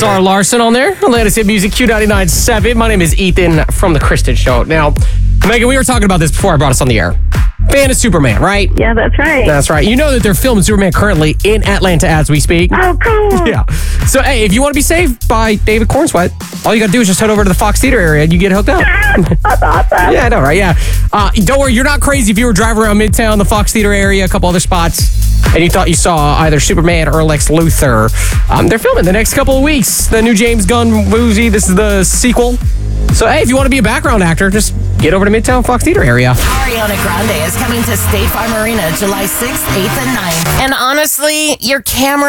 Zara Larson on there. Atlanta's Hit Music Q99.7. My name is Ethan from The Kristen Show. Now, Megan, we were talking about this before I brought us on the air. Fan of Superman, right? Yeah, that's right. That's right. You know that they're filming Superman currently in Atlanta as we speak. Oh, cool. Yeah. So, hey, if you want to be saved by David Cornsweat, all you got to do is just head over to the Fox Theater area and you get hooked up. That's awesome. Yeah, I know, right? Yeah. Don't worry, you're not crazy if you were driving around Midtown, the Fox Theater area, a couple other spots, and you thought you saw either Superman or Lex Luthor. They're filming the next couple of weeks. The new James Gunn movie. This is the sequel. So, hey, if you want to be a background actor, just get over to Midtown Fox Theater area. Ariana Grande is coming to State Farm Arena July 6th, 8th, and 9th. And honestly, your camera